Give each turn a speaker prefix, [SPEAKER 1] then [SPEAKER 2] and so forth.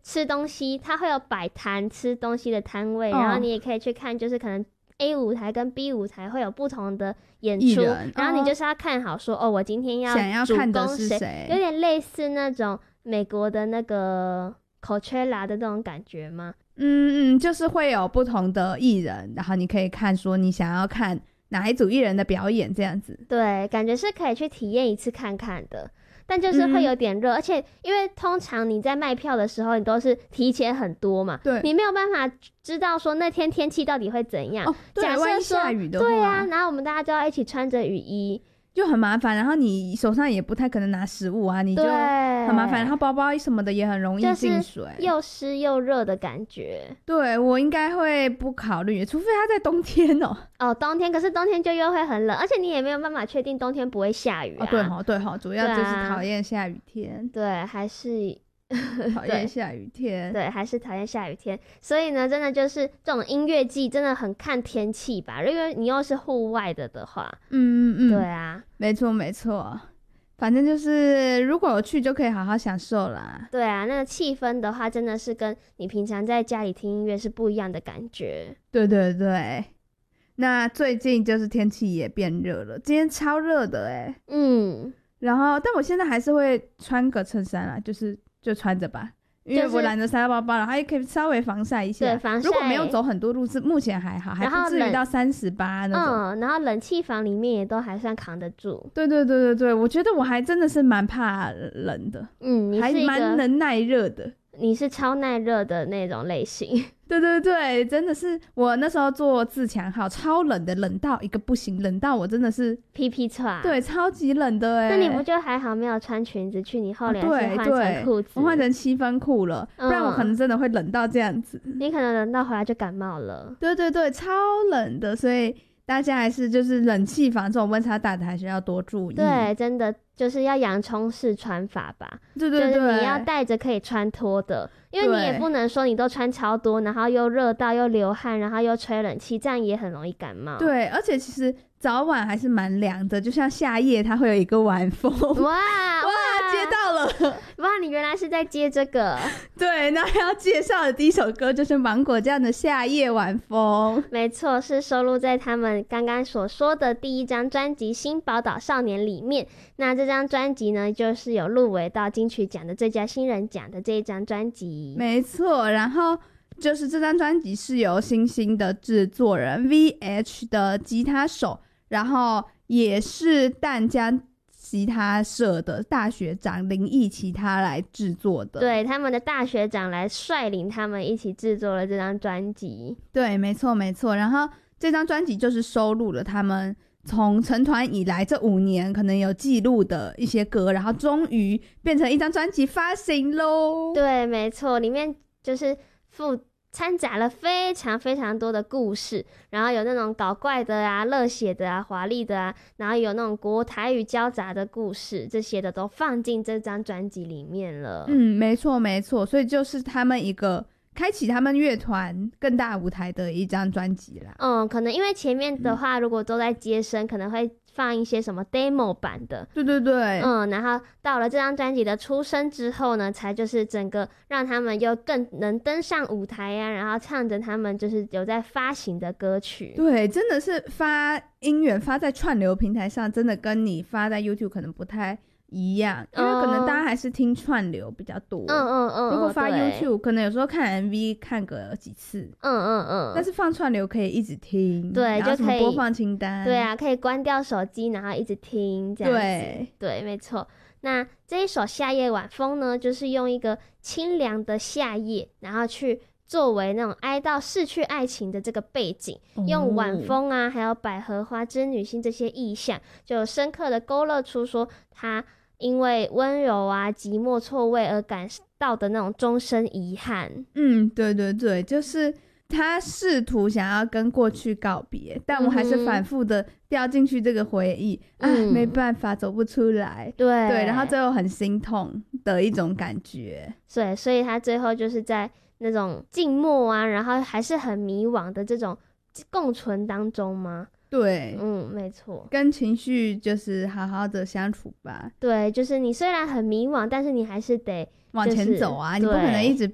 [SPEAKER 1] 吃东西，它会有摆摊吃东西的摊位，然后你也可以去看，就是可能 A 舞台跟 B 舞台会有不同的演出，然后你就是要看好说我今天
[SPEAKER 2] 想要看的是谁，
[SPEAKER 1] 有点类似那种美国的那个 Coachella 的那种感觉吗？
[SPEAKER 2] 就是会有不同的艺人，然后你可以看说你想要看哪一组艺人的表演这样子。
[SPEAKER 1] 对，感觉是可以去体验一次看看的。但就是会有点热，而且因为通常你在卖票的时候，你都是提前很多嘛，
[SPEAKER 2] 对，
[SPEAKER 1] 你没有办法知道说那天天气到底会怎样。
[SPEAKER 2] 对，假设万一下雨的话，
[SPEAKER 1] 对啊，然后我们大家就要一起穿着雨衣，
[SPEAKER 2] 就很麻烦。然后你手上也不太可能拿食物啊，你就很麻烦。然后包包什么的也很容易进水，
[SPEAKER 1] 就是又湿又热的感觉。
[SPEAKER 2] 对，我应该会不考虑，除非它在冬天
[SPEAKER 1] 冬天，可是冬天就又会很冷，而且你也没有办法确定冬天不会下雨啊。
[SPEAKER 2] 对，主要就是讨厌下雨天。
[SPEAKER 1] 对，还是
[SPEAKER 2] 讨厌下雨天。
[SPEAKER 1] 对，还是讨厌下雨天。所以呢，真的就是这种音乐季真的很看天气吧，因为你又是户外的话。对啊，
[SPEAKER 2] 没错。反正就是如果有去就可以好好享受啦。
[SPEAKER 1] 对啊，那个气氛的话真的是跟你平常在家里听音乐是不一样的感觉。
[SPEAKER 2] 对，那最近就是天气也变热了，今天超热的然后但我现在还是会穿个衬衫啦，就穿着吧，因为我懒得塞到包包，然后也可以稍微防晒一下。
[SPEAKER 1] 对，防晒。
[SPEAKER 2] 如果没有走很多路，是目前还好，还不至于到38那种。
[SPEAKER 1] 然后冷气房里面也都还算扛得住。
[SPEAKER 2] 对，我觉得我还真的是蛮怕冷的。
[SPEAKER 1] 你是
[SPEAKER 2] 还蛮能耐热的。
[SPEAKER 1] 你是超耐热的那种类型。
[SPEAKER 2] 对，真的是我那时候做自强号，超冷的，冷到一个不行，冷到我真的是
[SPEAKER 1] 屁屁喘。
[SPEAKER 2] 对，超级冷的
[SPEAKER 1] 那你不就还好没有穿裙子去，你后来是换成裤子？
[SPEAKER 2] 我换成7分裤了，不然我可能真的会冷到这样子。
[SPEAKER 1] 你可能冷到回来就感冒了。
[SPEAKER 2] 对，超冷的，所以大家还是就是冷气房这种温差大的还是要多注意。
[SPEAKER 1] 对，真的就是要洋葱式穿法吧。
[SPEAKER 2] 对，
[SPEAKER 1] 就是你要带着可以穿脱的，因为你也不能说你都穿超多，然后又热到又流汗，然后又吹冷气，这样也很容易感冒。
[SPEAKER 2] 对，而且其实早晚还是蛮凉的，就像夏夜它会有一个晚风。
[SPEAKER 1] 哇，
[SPEAKER 2] 接到了！
[SPEAKER 1] 哇，你原来是在接这个。
[SPEAKER 2] 对，那要介绍的第一首歌就是芒果酱的《夏夜晚风》。
[SPEAKER 1] 没错，是收录在他们刚刚所说的第一张专辑《新宝岛少年》里面。那这张专辑呢，就是有入围到金曲奖的最佳新人奖的这一张专辑。
[SPEAKER 2] 没错，然后就是这张专辑是由星星的制作人 VH 的吉他手，然后也是淡江吉他社的大学长林义奇他来制作的。
[SPEAKER 1] 对，他们的大学长来率领他们一起制作了这张专辑。
[SPEAKER 2] 对，没错。然后这张专辑就是收录了他们从成团以来这5年可能有记录的一些歌，然后终于变成一张专辑发行咯。
[SPEAKER 1] 对，没错，里面就是掺杂了非常非常多的故事，然后有那种搞怪的啊、热血的啊、华丽的啊，然后有那种国台语交杂的故事，这些的都放进这张专辑里面了。
[SPEAKER 2] 没错，所以就是他们一个开启他们乐团更大舞台的一张专辑啦。
[SPEAKER 1] 可能因为前面的话如果都在接生，可能会放一些什么 demo 版的。
[SPEAKER 2] 对。
[SPEAKER 1] 然后到了这张专辑的出生之后呢，才就是整个让他们又更能登上舞台啊，然后唱着他们就是有在发行的歌曲。
[SPEAKER 2] 对，真的是发音源发在串流平台上，真的跟你发在 YouTube 可能不太一样，因为可能大家还是听串流比较多。如果发 YouTube 可能有时候看 MV 看个几次。但是放串流可以一直听。
[SPEAKER 1] 对，就可以
[SPEAKER 2] 播放清单。
[SPEAKER 1] 对啊，可以关掉手机然后一直听这样子。对，没错。那这一首《夏夜晚风》呢，就是用一个清凉的夏夜，然后去作为那种哀悼逝去爱情的这个背景，用晚风啊还有百合花织女星这些意象，就深刻的勾勒出说他因为温柔啊寂寞错位而感到的那种终身遗憾。
[SPEAKER 2] 对，就是他试图想要跟过去告别，但我还是反复的掉进去这个回忆。没办法走不出来。对，然后最后很心痛的一种感觉。
[SPEAKER 1] 对，所以他最后就是在那种静默啊，然后还是很迷惘的这种共存当中吗？
[SPEAKER 2] 对，
[SPEAKER 1] 没错，
[SPEAKER 2] 跟情绪就是好好的相处吧。
[SPEAKER 1] 对，就是你虽然很迷惘，但是你还是得
[SPEAKER 2] 往前走啊，你不可能一直